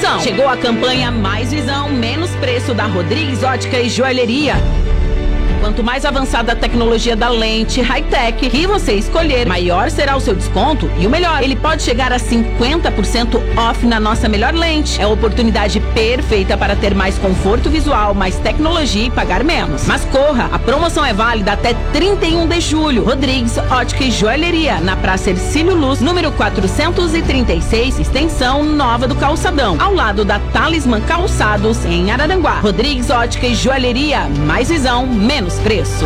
visão. Chegou a campanha Mais Visão, Menos Preço da Rodrigues Ótica e Joalheria. Quanto mais avançada a tecnologia da lente high-tech que você escolher, maior será o seu desconto. E o melhor, ele pode chegar a 50% off na nossa melhor lente. É a oportunidade perfeita para ter mais conforto visual, mais tecnologia e pagar menos. Mas corra, a promoção é válida até 31 de julho. Rodrigues Ótica e Joalheria, na Praça Hercílio Luz, número 436, extensão Nova do Calçadão, ao lado da Talismã Calçados, em Araranguá. Rodrigues Ótica e Joalheria, mais visão, menos preço.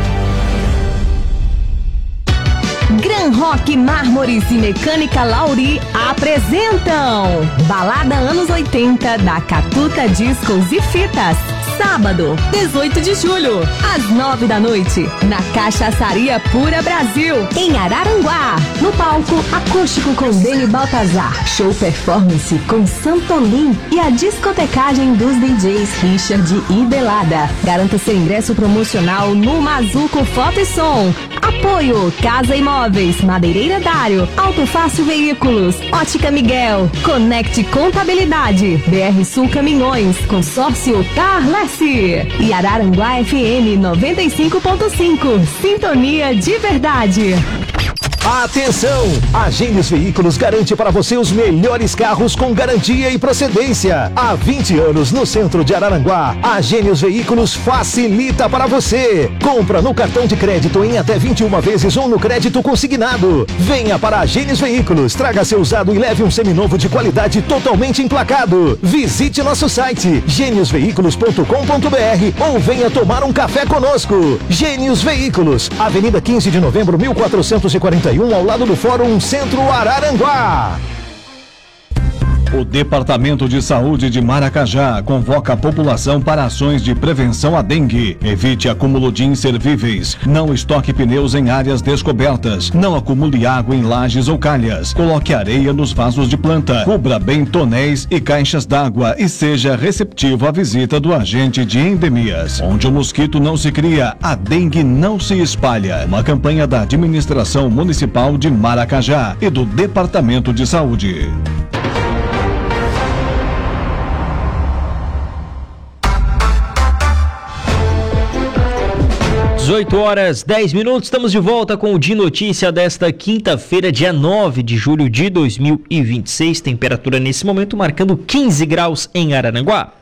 Gran Rock Mármores e Mecânica Lauri apresentam Balada Anos 80 da Catuta Discos e Fitas. Sábado, 18 de julho, às 9 da noite, na Cachaçaria Pura Brasil, em Araranguá. No palco, acústico com Deni Baltazar, show performance com Santolim e a discotecagem dos DJs Richard e Belada. Garanta seu ingresso promocional no Mazuco Foto e Som. Apoio Casa Imóveis, Madeireira Dário, Auto Fácil Veículos, Ótica Miguel, Conecte Contabilidade, BR Sul Caminhões, Consórcio Carles e Araranguá FM 95.5, sintonia de verdade. Atenção! A Gênios Veículos garante para você os melhores carros com garantia e procedência. Há 20 anos no centro de Araranguá, a Gênios Veículos facilita para você. Compra no cartão de crédito em até 21 vezes ou no crédito consignado. Venha para a Gênios Veículos, traga seu usado e leve um seminovo de qualidade totalmente emplacado. Visite nosso site geniosveículos.com.br ou venha tomar um café conosco. Gênios Veículos, Avenida 15 de Novembro, 1441, ao lado do Fórum Centro Araranguá. O Departamento de Saúde de Maracajá convoca a população para ações de prevenção à dengue. Evite acúmulo de inservíveis. Não estoque pneus em áreas descobertas. Não acumule água em lajes ou calhas. Coloque areia nos vasos de planta. Cubra bem tonéis e caixas d'água e seja receptivo à visita do agente de endemias. Onde o mosquito não se cria, a dengue não se espalha. Uma campanha da Administração Municipal de Maracajá e do Departamento de Saúde. 18h10, estamos de volta com o De Notícia desta quinta-feira, dia 9 de julho de 2026. Temperatura nesse momento marcando 15 graus em Araranguá.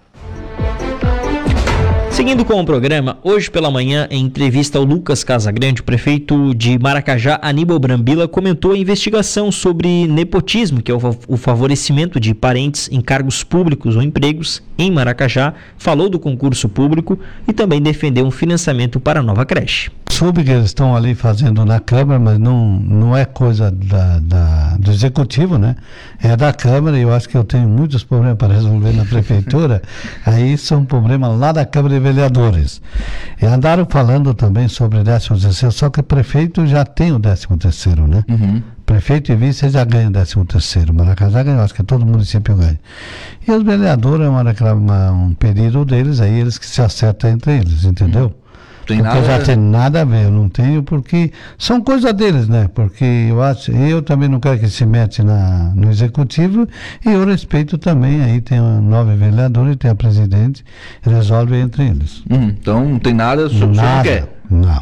Seguindo com o programa, hoje pela manhã, em entrevista ao Lucas Casagrande, o prefeito de Maracajá, Aníbal Brambila, comentou a investigação sobre nepotismo, que é o favorecimento de parentes em cargos públicos ou empregos em Maracajá, falou do concurso público e também defendeu um financiamento para a nova creche. Soube que eles estão ali fazendo na Câmara, mas não é coisa do Executivo, né? É da Câmara, e eu acho que eu tenho muitos problemas para resolver na Prefeitura. Aí são problemas lá da Câmara de Vereadores. E andaram falando também sobre o 13º, só que o prefeito já tem o 13º, né? Uhum. Prefeito e vice já ganham o 13º. Maracajá ganha, acho que todo município ganha. E os vereadores, um pedido deles, aí eles que se acertam entre eles, entendeu? Porque já tem nada a ver, eu não tenho, porque são coisas deles, né? Porque eu também não quero que se mete no executivo, e eu respeito também, aí tem 9 vereadores, tem a presidente, resolve entre eles. Então não tem nada sobre o que você quer? Não.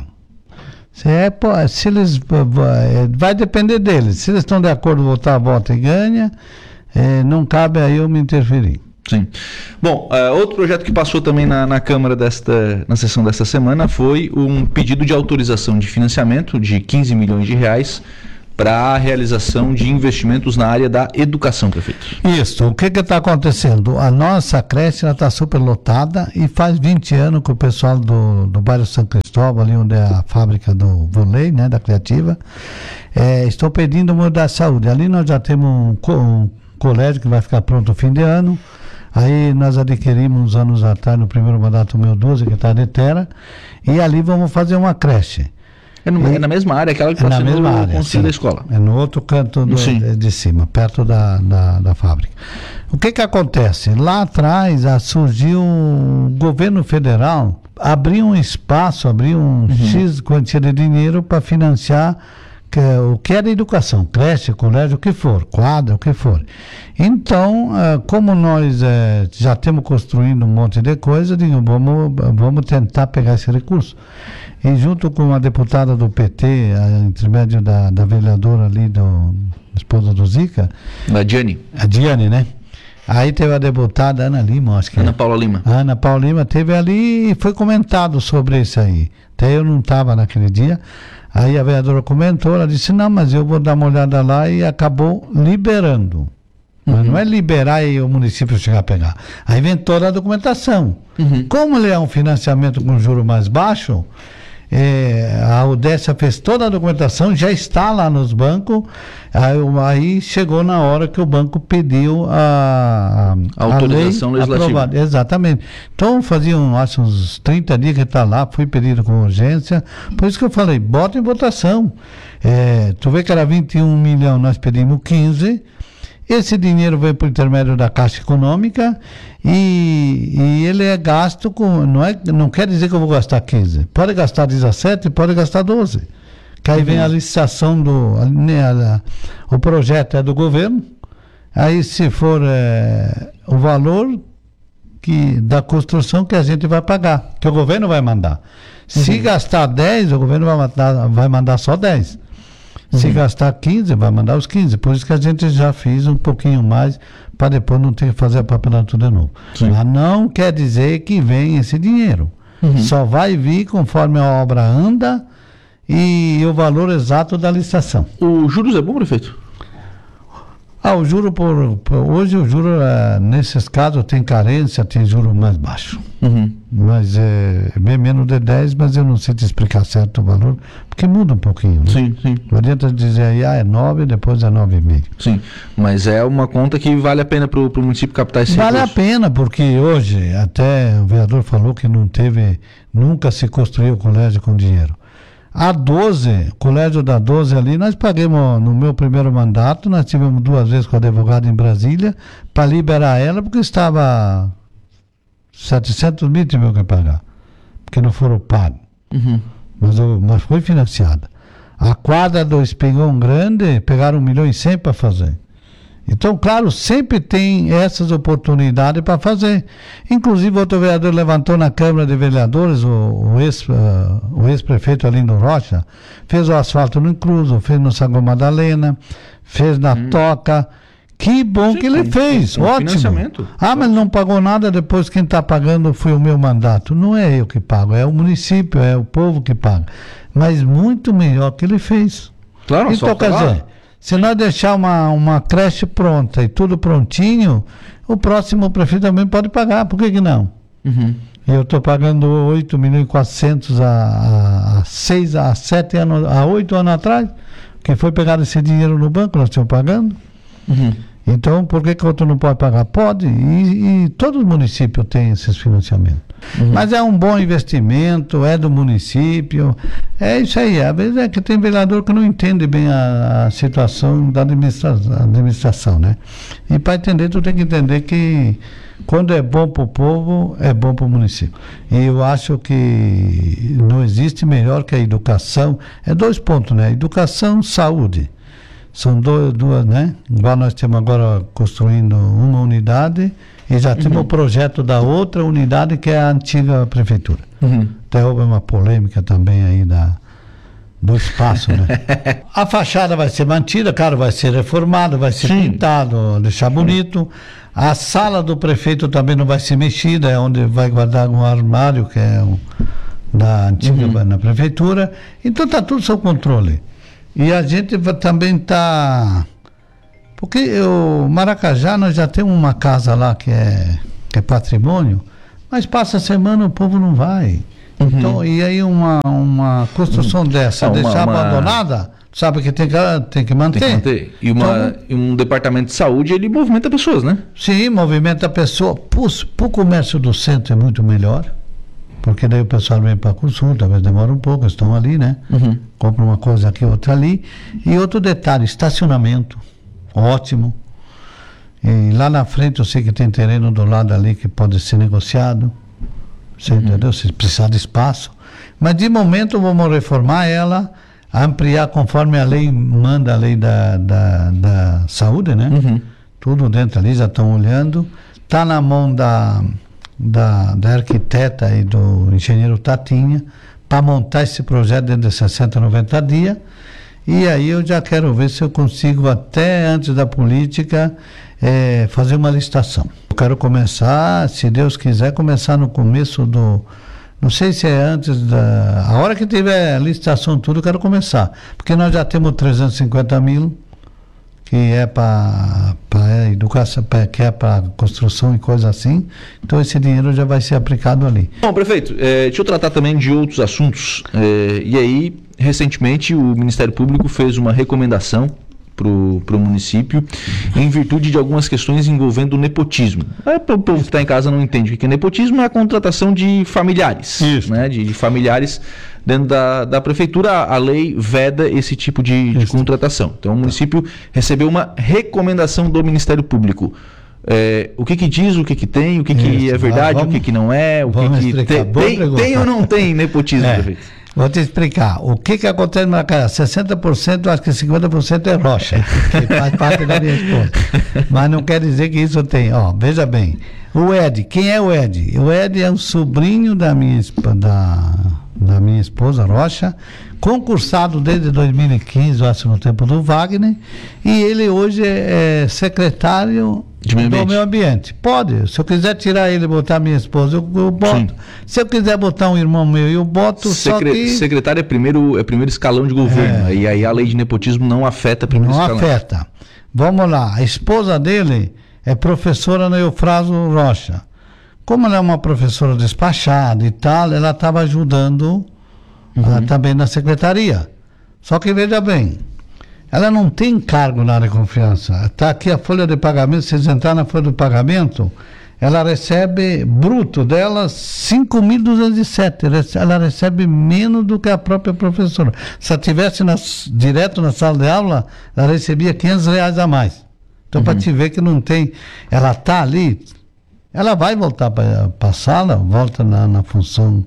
Se eles, vai depender deles, se eles estão de acordo, votar, vota e ganha, não cabe a eu me interferir. Sim. Bom, outro projeto que passou também na Câmara na sessão desta semana foi um pedido de autorização de financiamento de 15 milhões de reais para a realização de investimentos na área da educação, prefeito. Isso, o que está acontecendo? A nossa creche está super lotada e faz 20 anos que o pessoal do bairro São Cristóvão, ali onde é a fábrica do Volei, né, da Criativa, estão pedindo mudar a saúde. Ali nós já temos um colégio que vai ficar pronto no fim de ano. Aí nós adquirimos uns anos atrás, no primeiro mandato meu 12, que está de terra, e ali vamos fazer uma creche. É na mesma área, aquela que está sendo o conselho da escola. É no outro canto de cima, perto da fábrica. O que acontece? Lá atrás surgiu o governo federal, abriu um espaço, X quantia de dinheiro para financiar o que é da educação, creche, colégio, o que for, quadra, o que for. Então, como nós já temos construindo um monte de coisa, digo, vamos tentar pegar esse recurso. E junto com a deputada do PT, a intermédio da vereadora ali, esposa do Zica. A Diane, né? Aí teve a deputada Ana Lima, acho que Ana Paula Lima. Ana Paula Lima teve ali e foi comentado sobre isso aí. Até eu não estava naquele dia. Aí a vereadora comentou, ela disse, não, mas eu vou dar uma olhada lá, e acabou liberando. Mas não é liberar e o município chegar a pegar. Aí vem toda a documentação. Como ele é um financiamento com juro mais baixo, a Odécia fez toda a documentação, já está lá nos bancos, aí chegou na hora que o banco pediu a autorização legislativa. Aprovada. Exatamente. Então faziam, acho, uns 30 dias que está lá, foi pedido com urgência, por isso que eu falei, bota em votação. Tu vê que era 21 milhões, nós pedimos 15. Esse dinheiro vem por intermédio da Caixa Econômica e ele é gasto com... Não quer dizer que eu vou gastar 15. Pode gastar 17, pode gastar 12. Que aí vem a licitação o projeto é do governo. Aí se for o valor da construção que a gente vai pagar, que o governo vai mandar. Se gastar 10, o governo vai mandar só 10. Se gastar 15, vai mandar os 15. Por isso que a gente já fez um pouquinho mais, para depois não ter que fazer a papelada tudo de novo. Sim. Mas não quer dizer que vem esse dinheiro. Só vai vir conforme a obra anda e o valor exato da licitação. O juros é bom, prefeito? O juro hoje o juro nesses casos tem carência, tem juro mais baixo. Mas é bem menos de 10, mas eu não sei te explicar certo o valor, porque muda um pouquinho, né? Sim. Não adianta dizer aí, é 9, depois é 9,5. Sim, mas é uma conta que vale a pena para o município captar esse recurso. Vale a pena, porque hoje, até o vereador falou que nunca se construiu colégio com dinheiro. A 12, colégio da 12 ali, nós pagamos no meu primeiro mandato, nós tivemos 2 vezes com a advogada em Brasília, para liberar ela, porque estava 700 mil tivemos que pagar, porque não foram pagos. Mas foi financiada. A quadra do Espigão Grande, pegaram 1,1 milhão para fazer. Então, claro, sempre tem essas oportunidades para fazer. Inclusive, outro vereador levantou na Câmara de Vereadores, o ex-prefeito Alindo Rocha, fez o asfalto no Incluso, fez no Sagrão Madalena, fez na Toca. Que bom que ele fez, ótimo. Mas não pagou nada, depois quem está pagando foi o meu mandato. Não é eu que pago, é o município, é o povo que paga. Mas muito melhor que ele fez. Claro, então, quer dizer, se nós deixar uma creche pronta e tudo prontinho, o próximo prefeito também pode pagar, por que não? Eu estou pagando 8.400.000 há 7 anos, há 8 anos atrás, que foi pegar esse dinheiro no banco, nós estamos pagando. Então, por que outro não pode pagar? Pode, e todos os municípios têm esses financiamentos. Mas é um bom investimento, é do município, é isso aí. Às vezes é que tem vereador que não entende bem a situação da administração, né? E para entender, tu tem que entender que quando é bom para o povo, é bom para o município. E eu acho que não existe melhor que a educação. É 2 pontos, né? Educação, saúde. São duas, né? Igual nós estamos agora construindo uma unidade e já temos o projeto da outra unidade, que é a antiga prefeitura. Até houve uma polêmica também aí do espaço, né? A fachada vai ser mantida, claro, vai ser reformada, vai ser pintado, deixar bonito. A sala do prefeito também não vai ser mexida, é onde vai guardar um armário, que é da antiga na prefeitura. Então está tudo sob controle. E a gente também está... Porque o Maracajá, nós já temos uma casa lá que é patrimônio, mas passa a semana o povo não vai. Então, e aí uma construção dessa, deixar abandonada, sabe que tem que manter. Tem que manter. E um departamento de saúde, ele movimenta pessoas, né? Sim, movimenta a pessoa. Para o comércio do centro é muito melhor. Porque daí o pessoal vem para consulta, às vezes demora um pouco, estão ali, né? Compra uma coisa aqui, outra ali. E outro detalhe, estacionamento, ótimo. E lá na frente eu sei que tem terreno do lado ali que pode ser negociado. Você entendeu? Se precisar de espaço. Mas de momento vamos reformar ela. ampliar conforme a lei manda, a lei da saúde, né? Tudo dentro ali, já estão olhando. Está na mão da arquiteta e do engenheiro Tatinha para montar esse projeto dentro de 60, 90 dias. E aí eu já quero ver se eu consigo, até antes da política, fazer uma licitação. Eu quero começar, se Deus quiser, começar no começo do... Não sei se é antes da... A hora que tiver a licitação tudo, eu quero começar. Porque nós já temos 350 mil, que é para educação, que é para construção e coisa assim. Então esse dinheiro já vai ser aplicado ali. Bom, prefeito, deixa eu tratar também de outros assuntos. E aí, recentemente, o Ministério Público fez uma recomendação para o município em virtude de algumas questões envolvendo o nepotismo. Para o povo que está em casa não entende o que é nepotismo, é a contratação de familiares. Isso. Né, de familiares dentro da prefeitura. A lei veda esse tipo de contratação. Então o município recebeu uma recomendação do Ministério Público. O que diz, o que tem, o que é verdade, o que não é, o que tem ou não tem nepotismo, prefeito? Vou te explicar. O que acontece na casa? 60%, acho que 50% é rocha, que faz parte da minha esposa. Mas não quer dizer que isso tem. Veja bem. O Ed, quem é o Ed? O Ed é um sobrinho da minha esposa, Rocha, concursado desde 2015, acho, no tempo do Wagner, e ele hoje é secretário do meio ambiente. Pode, se eu quiser tirar ele e botar minha esposa, eu boto. Sim. Se eu quiser botar um irmão meu, eu boto. Secretário é primeiro escalão de governo, e aí a lei de nepotismo não afeta primeiro escalão. Não afeta. Vamos lá, a esposa dele é professora no Eufrásio Rocha. Como ela é uma professora despachada e tal, ela estava ajudando também na secretaria. Só que veja bem, ela não tem cargo na área de confiança. Está aqui a folha de pagamento, se vocês entrarem na folha de pagamento, ela recebe, bruto dela, 5.207. Ela recebe menos do que a própria professora. Se ela estivesse direto na sala de aula, ela recebia R$500 a mais. Então, para te ver que não tem... Ela está ali... Ela vai voltar para a sala, volta na função,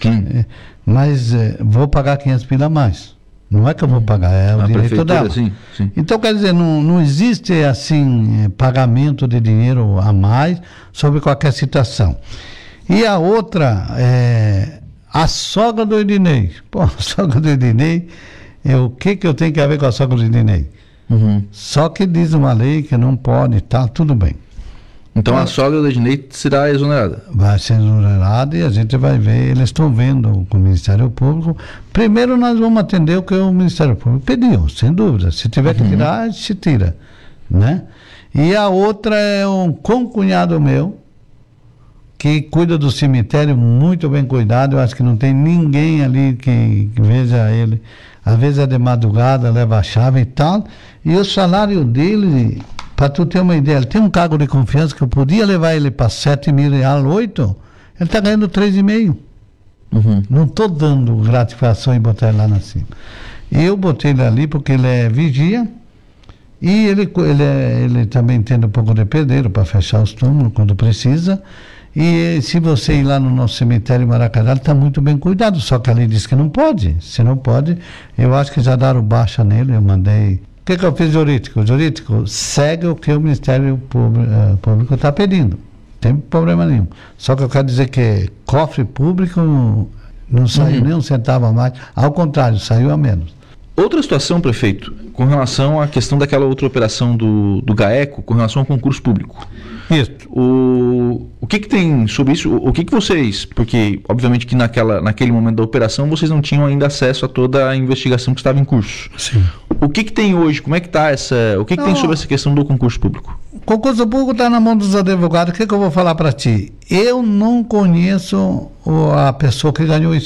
mas vou pagar 500 pila a mais. Não é que eu vou pagar, é o direito dela. Sim. Então, quer dizer, não existe assim pagamento de dinheiro a mais sobre qualquer situação. E a outra é a sogra do Edinei. Pô, a sogra do Edinei, o que eu tenho que ver com a sogra do Edinei? Só que diz uma lei que não pode, tá, tudo bem. Então a sogra do Ednei será exonerada? Vai ser exonerada e a gente vai ver, eles estão vendo com o Ministério Público. Primeiro nós vamos atender o que o Ministério Público pediu, sem dúvida. Se tiver que tirar, se tira, né? E a outra é um concunhado meu, que cuida do cemitério, muito bem cuidado. Eu acho que não tem ninguém ali que veja ele. Às vezes é de madrugada, leva a chave e tal. E o salário dele... Para tu ter uma ideia, ele tem um cargo de confiança que eu podia levar ele para 7 mil reais, 8, ele está ganhando 3,5. Não estou dando gratificação e botar ele lá na cima. Eu botei ele ali porque ele é vigia e ele também tem um pouco de pedreiro para fechar os túmulos quando precisa. E se você ir lá no nosso cemitério Maracajá, ele está muito bem cuidado, só que a lei diz que não pode. Se não pode, eu acho que já deram baixa nele, eu mandei... O que eu fiz jurídico? O jurídico segue o que o Ministério Público está pedindo. Não tem problema nenhum. Só que eu quero dizer que cofre público não saiu nem um centavo a mais. Ao contrário, saiu a menos. Outra situação, prefeito, com relação à questão daquela outra operação do GAECO, com relação ao concurso público. Isso. O que tem sobre isso? O que vocês... Porque, obviamente, que naquele momento da operação, vocês não tinham ainda acesso a toda a investigação que estava em curso. Sim. O que tem hoje? Como é que está essa... O que tem sobre essa questão do concurso público? O concurso público está na mão dos advogados. O que eu vou falar para ti? Eu não conheço a pessoa que ganhou isso.